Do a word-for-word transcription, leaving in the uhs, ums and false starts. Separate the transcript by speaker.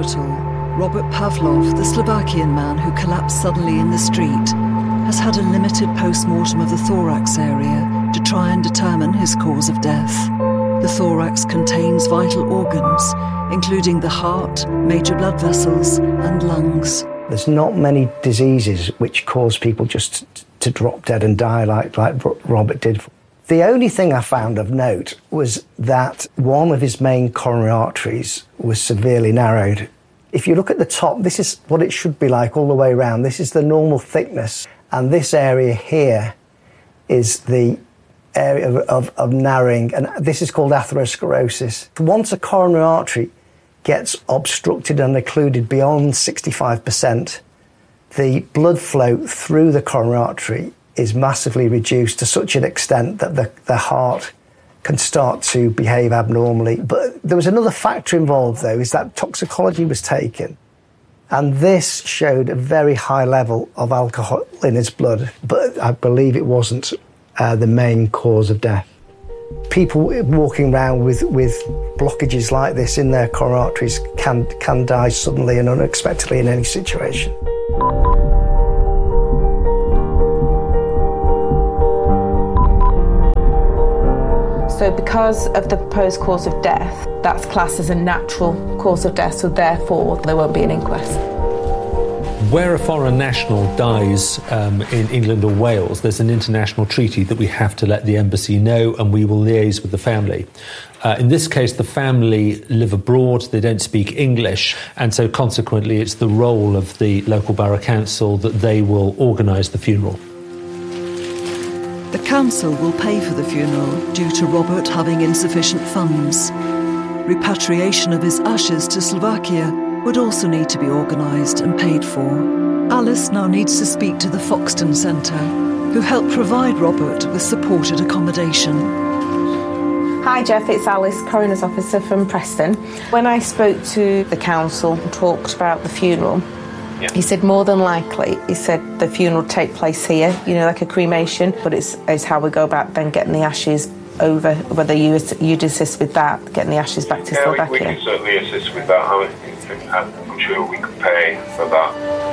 Speaker 1: hospital, Robert Pavlov, the Slovakian man who collapsed suddenly in the street, has had a limited post-mortem of the thorax area to try and determine his cause of death. The thorax contains vital organs, including the heart, major blood vessels and lungs.
Speaker 2: There's not many diseases which cause people just to drop dead and die like, like Robert did. The only thing I found of note was that one of his main coronary arteries was severely narrowed. If you look at the top, this is what it should be like all the way around. This is the normal thickness, and this area here is the area of, of, of narrowing, and this is called atherosclerosis. Once a coronary artery gets obstructed and occluded beyond sixty-five percent, the blood flow through the coronary artery is massively reduced to such an extent that the, the heart can start to behave abnormally. But there was another factor involved, though, is that toxicology was taken, and this showed a very high level of alcohol in his blood, but I believe it wasn't uh, the main cause of death. People walking around with, with blockages like this in their coronary arteries can, can die suddenly and unexpectedly in any situation.
Speaker 3: So because of the proposed cause of death, that's classed as a natural cause of death, so therefore there won't be an inquest.
Speaker 4: Where a foreign national dies um, in England or Wales, there's an international treaty that we have to let the embassy know, and we will liaise with the family. Uh, in this case, the family live abroad, they don't speak English, and so consequently it's the role of the local borough council that they will organise the funeral.
Speaker 1: The council will pay for the funeral due to Robert having insufficient funds. Repatriation of his ashes to Slovakia would also need to be organised and paid for. Alice now needs to speak to the Foxton Centre, who helped provide Robert with supported accommodation.
Speaker 3: Hi Jeff, it's Alice, Coroner's Officer from Preston. When I spoke to the council and talked about the funeral, yeah. He said more than likely, he said the funeral will take place here, you know, like a cremation, but it's, it's how we go about then getting the ashes over, whether you, you'd assist with that, getting the ashes back to
Speaker 5: yeah,
Speaker 3: Slovakia.
Speaker 5: We, we can certainly assist with that. I mean, I'm sure we could pay for that.